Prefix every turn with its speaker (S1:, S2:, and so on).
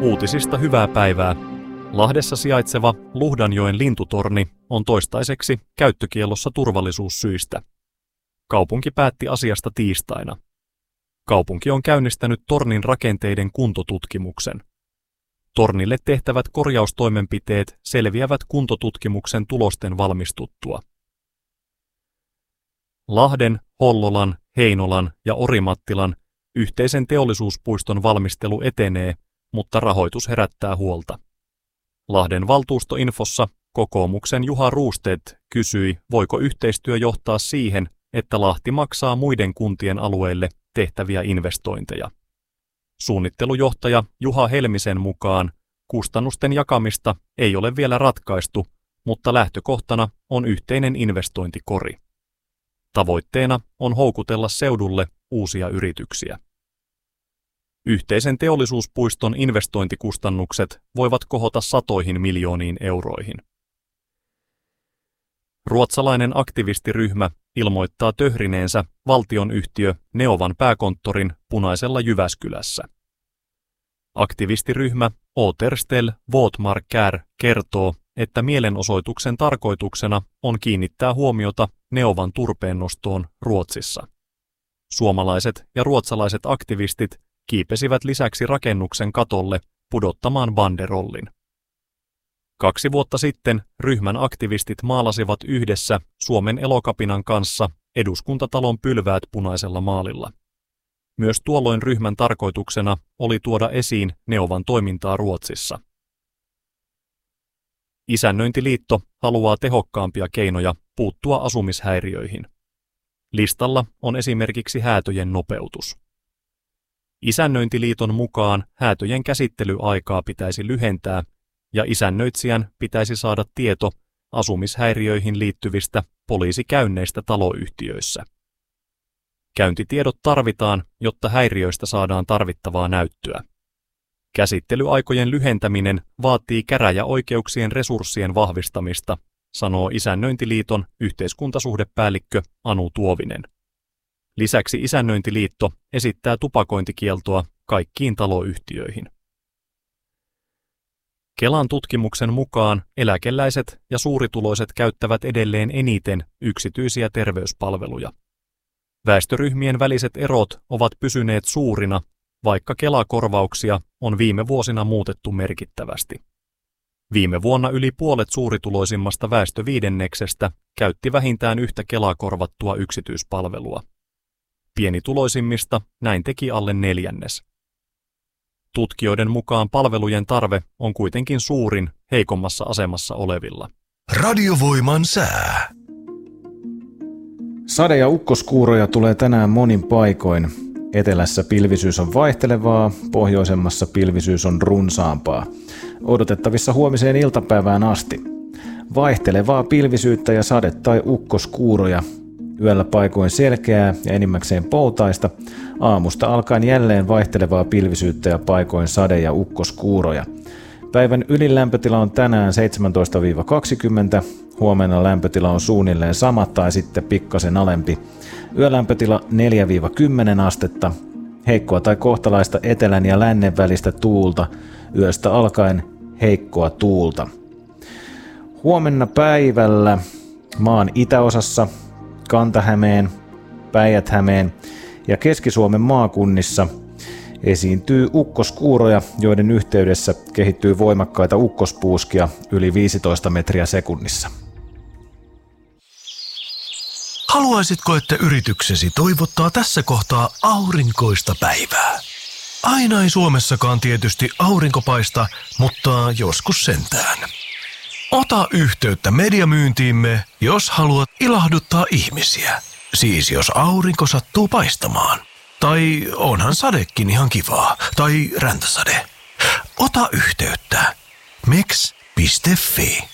S1: Uutisista hyvää päivää. Lahdessa sijaitseva Luhdanjoen lintutorni on toistaiseksi käyttökiellossa turvallisuussyistä. Kaupunki päätti asiasta tiistaina. Kaupunki on käynnistänyt tornin rakenteiden kuntotutkimuksen. Tornille tehtävät korjaustoimenpiteet selviävät kuntotutkimuksen tulosten valmistuttua. Lahden, Hollolan, Heinolan ja Orimattilan yhteisen teollisuuspuiston valmistelu etenee, mutta rahoitus herättää huolta. Lahden valtuustoinfossa kokoomuksen Juha Roosted kysyi, voiko yhteistyö johtaa siihen, että Lahti maksaa muiden kuntien alueille tehtäviä investointeja. Suunnittelujohtaja Juha Helmisen mukaan kustannusten jakamista ei ole vielä ratkaistu, mutta lähtökohtana on yhteinen investointikori. Tavoitteena on houkutella seudulle uusia yrityksiä. Yhteisen teollisuuspuiston investointikustannukset voivat kohota satoihin miljooniin euroihin. Ruotsalainen aktivistiryhmä ilmoittaa töhrineensä valtionyhtiö Neovan pääkonttorin punaisella Jyväskylässä. Aktivistiryhmä Återställ våtmarker kertoo, että mielenosoituksen tarkoituksena on kiinnittää huomiota Neovan turpeennostoon Ruotsissa. Suomalaiset ja ruotsalaiset aktivistit kiipesivät lisäksi rakennuksen katolle pudottamaan banderollin. 2 vuotta sitten ryhmän aktivistit maalasivat yhdessä Suomen Elokapinan kanssa Eduskuntatalon pylväät punaisella maalilla. Myös tuolloin ryhmän tarkoituksena oli tuoda esiin Neovan toimintaa Ruotsissa. Isännöintiliitto haluaa tehokkaampia keinoja puuttua asumishäiriöihin. Listalla on esimerkiksi häätöjen nopeutus. Isännöintiliiton mukaan häätöjen käsittelyaikaa pitäisi lyhentää ja isännöitsijän pitäisi saada tieto asumishäiriöihin liittyvistä poliisikäynneistä taloyhtiöissä. Käyntitiedot tarvitaan, jotta häiriöistä saadaan tarvittavaa näyttöä. Käsittelyaikojen lyhentäminen vaatii käräjäoikeuksien resurssien vahvistamista, sanoo Isännöintiliiton yhteiskuntasuhdepäällikkö Anu Tuovinen. Lisäksi Isännöintiliitto esittää tupakointikieltoa kaikkiin taloyhtiöihin. Kelan tutkimuksen mukaan eläkeläiset ja suurituloiset käyttävät edelleen eniten yksityisiä terveyspalveluja. Väestöryhmien väliset erot ovat pysyneet suurina, vaikka Kela-korvauksia on viime vuosina muutettu merkittävästi. Viime vuonna yli puolet suurituloisimmasta väestöviidenneksestä käytti vähintään yhtä Kela-korvattua yksityispalvelua. Pienituloisimmista näin teki alle 1/4. Tutkijoiden mukaan palvelujen tarve on kuitenkin suurin heikommassa asemassa olevilla.
S2: Radiovoiman sää.
S3: Sade- ja ukkoskuuroja tulee tänään monin paikoin. Etelässä pilvisyys on vaihtelevaa, pohjoisemmassa pilvisyys on runsaampaa. Odotettavissa huomiseen iltapäivään asti. Vaihtelevaa pilvisyyttä ja sade- tai ukkoskuuroja. Yöllä paikoin selkeää ja enimmäkseen poutaista. Aamusta alkaen jälleen vaihtelevaa pilvisyyttä ja paikoin sade- ja ukkoskuuroja. Päivän ylin lämpötila on tänään 17-20. Huomenna lämpötila on suunnilleen sama tai sitten pikkasen alempi. Yölämpötila 4-10 astetta. Heikkoa tai kohtalaista etelän ja lännen välistä tuulta. Yöstä alkaen heikkoa tuulta. Huomenna päivällä maan itäosassa, Kanta-Hämeen, Päijät-Hämeen ja Keski-Suomen maakunnissa esiintyy ukkoskuuroja, joiden yhteydessä kehittyy voimakkaita ukkospuuskia yli 15 metriä sekunnissa.
S2: Haluaisitko, että yrityksesi toivottaa tässä kohtaa aurinkoista päivää? Aina ei Suomessakaan tietysti aurinko paista, mutta joskus sentään. Ota yhteyttä mediamyyntiimme, jos haluat ilahduttaa ihmisiä. Siis jos aurinko sattuu paistamaan. Tai onhan sadekin ihan kivaa. Tai räntäsade. Ota yhteyttä. meks.fi